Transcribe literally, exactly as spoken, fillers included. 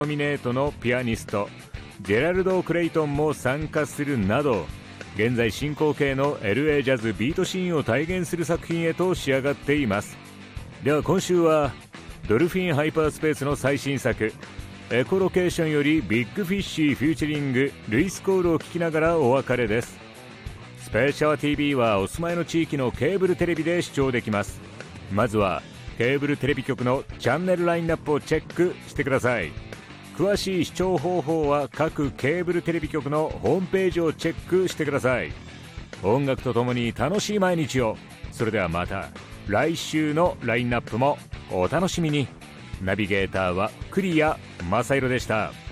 ノミネートのピアニストジェラルド・クレイトンも参加するなど、現在進行形の エルエー ジャズビートシーンを体現する作品へと仕上がっています。では今週はドルフィンハイパースペースの最新作エコロケーションよりビッグフィッシーフューチャリングルイス・コールを聞きながらお別れです。スペーシャワ ティービー はお住まいの地域のケーブルテレビで視聴できます。まずはケーブルテレビ局のチャンネルラインナップをチェックしてください。詳しい視聴方法は各ケーブルテレビ局のホームページをチェックしてください。音楽とともに楽しい毎日を。それではまた来週のラインナップもお楽しみに。ナビゲーターは栗谷正宏でした。